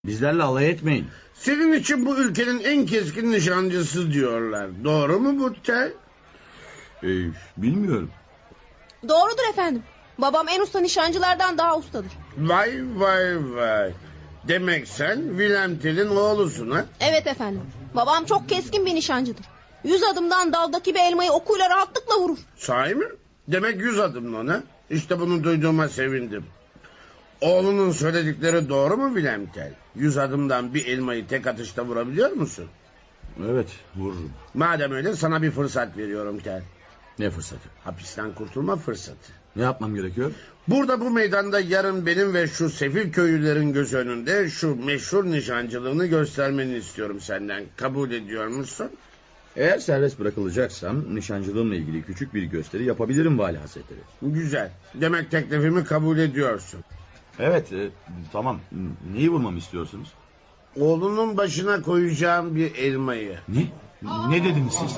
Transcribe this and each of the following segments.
Bizlerle alay etmeyin. Senin için bu ülkenin en keskin nişancısı diyorlar. Doğru mu bu tel? Bilmiyorum. Doğrudur efendim. Babam en usta nişancılardan daha ustadır. Vay vay vay. Demek sen Wilhelm Tell'in oğlusun ha? Evet efendim. Babam çok keskin bir nişancıdır. 100 adımdan daldaki bir elmayı okuyla rahatlıkla vurur. Sahi mi? Demek 100 adımdan ha? İşte bunu duyduğuma sevindim. Oğlunun söyledikleri doğru mu Wilhelm Tell? 100 adımdan bir elmayı tek atışta vurabiliyor musun? Evet, vururum. Madem öyle sana bir fırsat veriyorum Tell. Ne fırsatı? Hapisten kurtulma fırsatı. Ne yapmam gerekiyor? Burada bu meydanda yarın benim ve şu sefil köylülerin göz önünde şu meşhur nişancılığını göstermeni istiyorum senden. Kabul ediyor musun? Eğer serbest bırakılacaksam nişancılığımla ilgili küçük bir gösteri yapabilirim Vali Hazretleri. Güzel. Demek teklifimi kabul ediyorsun. Evet, tamam. Neyi vurmamı istiyorsunuz? Oğlunun başına koyacağım bir elmayı. Ne? Ne dediniz siz?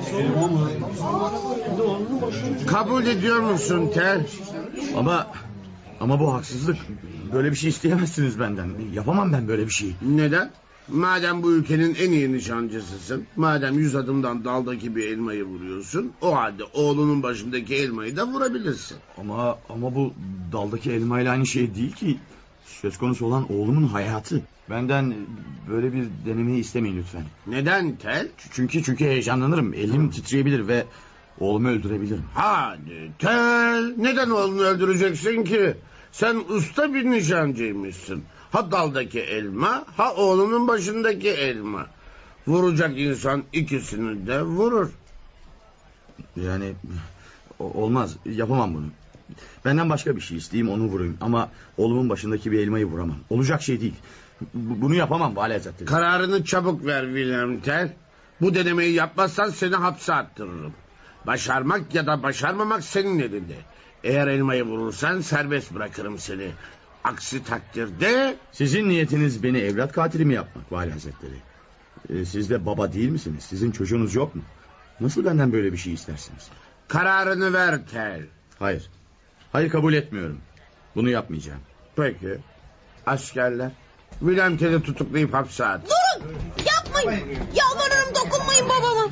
Kabul ediyor musun Tel? Ama bu haksızlık. Böyle bir şey isteyemezsiniz benden. Yapamam ben böyle bir şeyi. Neden? Madem bu ülkenin en iyi nişancısısın, madem 100 adımdan daldaki bir elmayı vuruyorsun, o halde oğlunun başındaki elmayı da vurabilirsin. Ama bu daldaki elmayla aynı şey değil ki. Söz konusu olan oğlumun hayatı. Benden böyle bir denemeyi istemeyin lütfen. Neden Tel? Çünkü heyecanlanırım. Elim titreyebilir ve oğlumu öldürebilirim. Hadi Tel, neden oğlunu öldüreceksin ki? Sen usta bir nişancıymışsın. Ha daldaki elma, ha oğlunun başındaki elma. Vuracak insan ikisini de vurur. Yani olmaz, yapamam bunu. Benden başka bir şey isteyeyim, onu vurayım. Ama oğlumun başındaki bir elmayı vuramam. Olacak şey değil. Bunu yapamam Vali Hazretleri. Kararını çabuk ver Wilhelm Tell. Bu denemeyi yapmazsan seni hapse attırırım. Başarmak ya da başarmamak senin elinde. Eğer elmayı vurursan serbest bırakırım seni. Aksi takdirde... Sizin niyetiniz beni evlat katili mi yapmak Vali Hazretleri? Siz de baba değil misiniz? Sizin çocuğunuz yok mu? Nasıl benden böyle bir şey istersiniz? Kararını ver Tell. Hayır. Hayır, kabul etmiyorum. Bunu yapmayacağım. Peki. Askerler, Wilhelm Tell'i tutuklayıp hapse at. Durun! Yapmayın! Yalvarırım dokunmayın babama.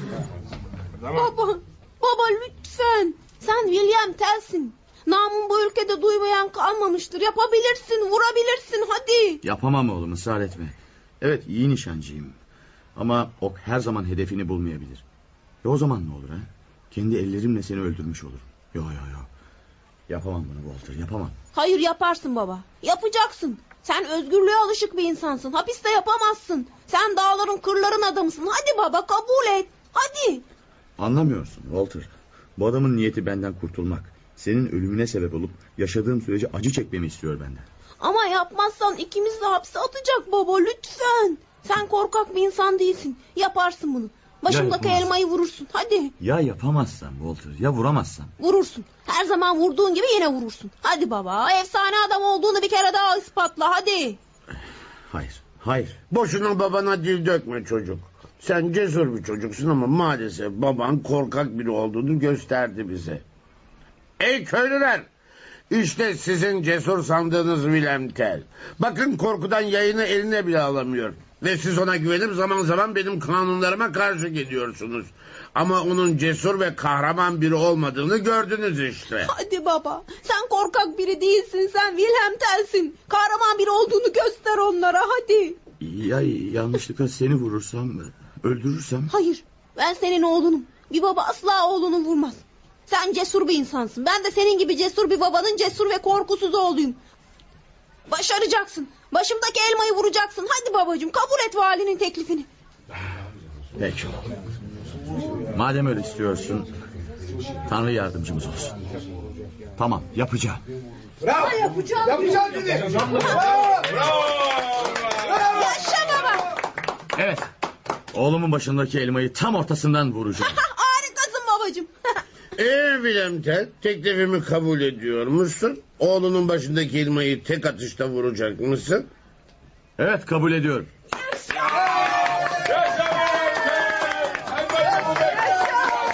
Baba lütfen. Sen William Tell'sin. Namın bu ülkede duymayan kalmamıştır. Yapabilirsin, vurabilirsin, hadi. Yapamam oğlum, ısrar etme. Evet, iyi nişancıyım. Ama ok her zaman hedefini bulmayabilir. O zaman ne olur ha? Kendi ellerimle seni öldürmüş olurum. Yo. Yapamam bunu Walter, yapamam. Hayır, yaparsın baba. Yapacaksın. Sen özgürlüğe alışık bir insansın. Hapiste yapamazsın. Sen dağların kırların adamısın. Hadi baba, kabul et. Hadi. Anlamıyorsun Walter. Bu adamın niyeti benden kurtulmak. Senin ölümüne sebep olup yaşadığım sürece acı çekmemi istiyor benden. Ama yapmazsan ikimiz de hapse atacak baba, lütfen. Sen korkak bir insan değilsin. Yaparsın bunu. Başımdaki elmayı vurursun. Hadi. Ya yapamazsam Walter, ya vuramazsam? Vurursun. Her zaman vurduğun gibi yine vurursun. Hadi baba, efsane adam olduğunu bir kere daha ispatla, hadi. Hayır. Boşuna babana dil dökme çocuk. Sen cesur bir çocuksun ama maalesef baban korkak biri olduğunu gösterdi bize. Ey köylüler! İşte sizin cesur sandığınız Wilhelm Tell. Bakın korkudan yayını eline bile alamıyor. Ve siz ona güvenip zaman zaman benim kanunlarıma karşı geliyorsunuz. Ama onun cesur ve kahraman biri olmadığını gördünüz işte. Hadi baba, sen korkak biri değilsin, sen Wilhelm Tell'sin. Kahraman biri olduğunu göster onlara, hadi. Ya yanlışlıkla seni vurursam, öldürürsem? Hayır, ben senin oğlunum. Bir baba asla oğlunu vurmaz. Sen cesur bir insansın. Ben de senin gibi cesur bir babanın cesur ve korkusuz oğluyum. Başaracaksın. Başımdaki elmayı vuracaksın. Hadi babacığım, kabul et valinin teklifini. Peki. Madem öyle istiyorsun, Tanrı yardımcımız olsun. Tamam, yapacağım. Bravo. Yapacağım dedi. Yaşa baba. Evet, oğlumun başındaki elmayı tam ortasından vuracağım. Harikasın babacığım. Wilhelm Tell, teklifimi kabul ediyor musun? Oğlunun başındaki elmayı tek atışta vuracak mısın? Evet, kabul ediyorum.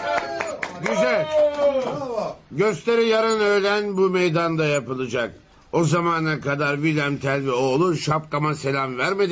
Güzel. Gösteri yarın öğlen bu meydanda yapılacak. O zamana kadar Wilhelm Tell ve oğlu şapkama selam vermedi.